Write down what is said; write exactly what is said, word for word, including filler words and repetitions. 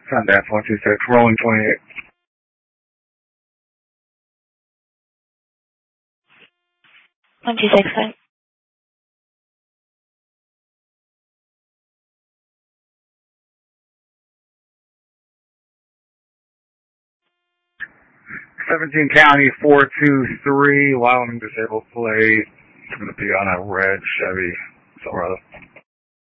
Sundance one two six, rolling twenty-eight. one two six five. seventeen County four two three, Wyoming disabled plate. It's going to be on a red Chevy Silverado.